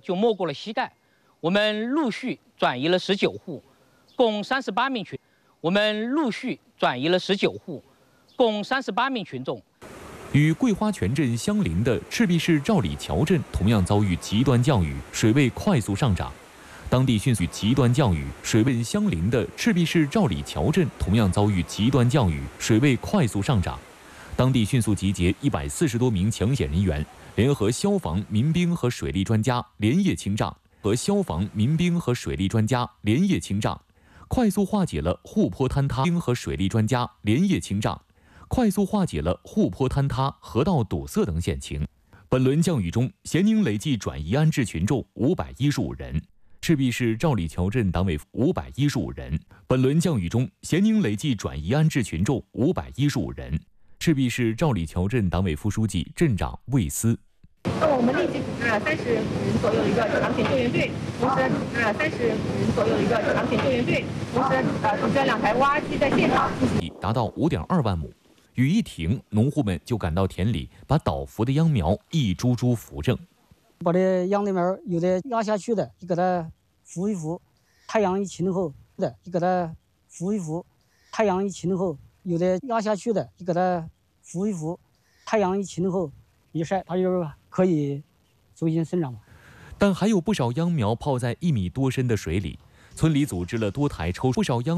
就没过了膝盖。我们陆续转移了19户，共38名群。我们陆续转移了19户，共38名群众。 与桂花泉镇相邻的赤壁市赵里桥镇同样遭遇极端降雨，水位快速上涨。当地迅速极端降雨，水位相邻的赤壁市赵里桥镇同样遭遇极端降雨，水位快速上涨。当地迅速集结140多名抢险人员，联合消防、民兵和水利专家连夜清障，快速化解了护坡坍塌和水利专家连夜清障，快速化解了护坡坍塌、河道堵塞等险情。本轮降雨中，咸宁累计转移安置群众515人。赤壁市赵里桥镇党委515人。本轮降雨中，咸宁累计转移安置群众515人。赤壁市赵里桥镇党委副书记、镇长魏思。 我们立即组织了30人左右的一个抢险救援队，同时组织了30人左右的一个抢险救援队，同时组织了2台挖机在现场。 达到5.2万亩。雨一停，农户们就赶到田里，把倒伏的秧苗一株株扶正。 把这秧的苗有的压下去的，就给它扶一扶；太阳一晴后的，就给它扶一扶；太阳一晴后，有的压下去的，就给它扶一扶；太阳一晴后一晒，它就可以重新生长了。 但还有不少秧苗泡在1米多深的水里，村里组织了多台抽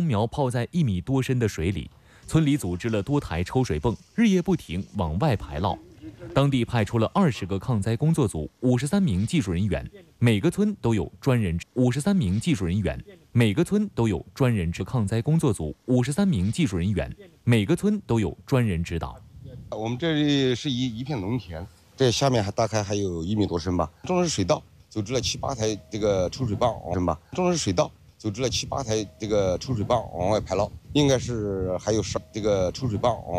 水泵，日夜不停往外排涝。当地派出了20个抗灾工作组，53名技术人员，每个村都有专人；53名技术人员，每个村都有专人指抗灾工作组53名技术人员，每个村都有专人指导。 我们这里是一片农田，这下面大概还有1米多深吧。中日水道组织了7、8台这个抽水泵往外排涝，应该是还有这个抽水泵